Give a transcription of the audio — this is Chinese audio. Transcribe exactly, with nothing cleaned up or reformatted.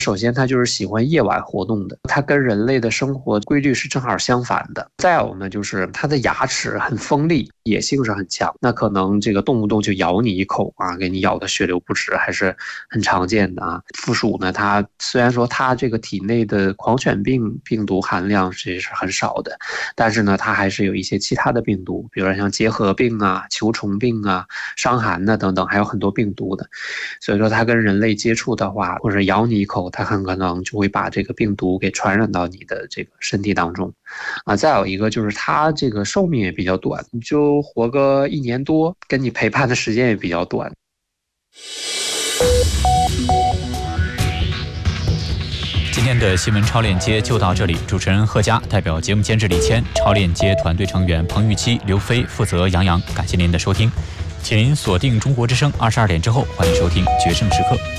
首先，它就是喜欢夜晚活动的，它跟人类的生活规律是正好相反的。再有呢，就是它的牙齿很锋利，野性是很强，那可能这个动不动就咬你一口啊，给你咬得血流不止，还是很常见的啊。负鼠呢，它虽然说它这个体内的狂犬病病毒含量是是很少的，但是呢，它还是有一些其他的病毒，比如说像结核病啊、球虫病啊、伤寒呐等等，还有很多病毒的。所以说，它跟人类接触的话，或者咬你一口，它很可能就会把这个病毒给传染到你的这个身体当中，啊，再有一个就是它这个寿命也比较短，你就活个一年多，跟你陪伴的时间也比较短。 今天的新闻超链接就到这里，主持人贺佳代表节目监制李谦，超链接团队成员彭玉期、刘飞，负责杨洋，感谢您的收听，请您锁定中国之声二十二点之后，欢迎收听决胜时刻。